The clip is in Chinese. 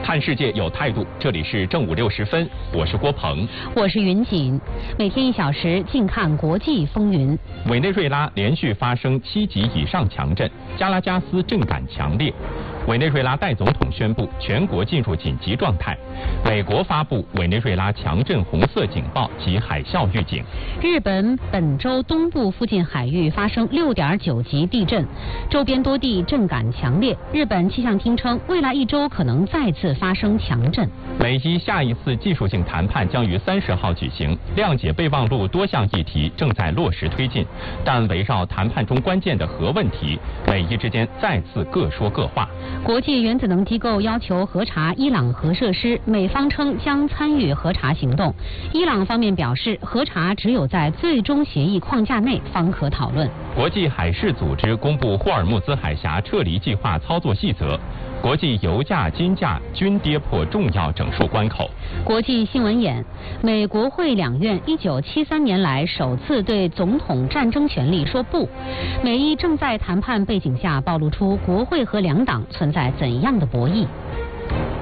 看世界有态度，这里是正午6时分，我是郭鹏， 我是云锦。每天1小时，静看国际风云。 委内瑞拉连续发生7级以上强震，加拉加斯震感强烈。委内瑞拉代总统宣布全国进入紧急状态。美国发布委内瑞拉强震红色警报及海啸预警。 日本本州东部附近海域发生6.9级地震，周边多地震感强烈。日本气象厅称，未来1周可能再次发生强震。 美伊下一次技术性谈判将于30号举行，谅解备忘录多项议题正在落实推进，但围绕谈判中关键的核问题，美伊之间再次各说各话。 国际原子能机构要求核查伊朗核设施，美方称将参与核查行动。伊朗方面表示，核查只有在最终协议框架内方可讨论。 国际海事组织公布霍尔木兹海峡撤离计划操作细则。国际油价、金价均跌破重要整数关口。 国际新闻眼：美国会两院1973年来首次对总统战争权力说不。美伊正在谈判背景下暴露出国会和两党存在怎样的博弈。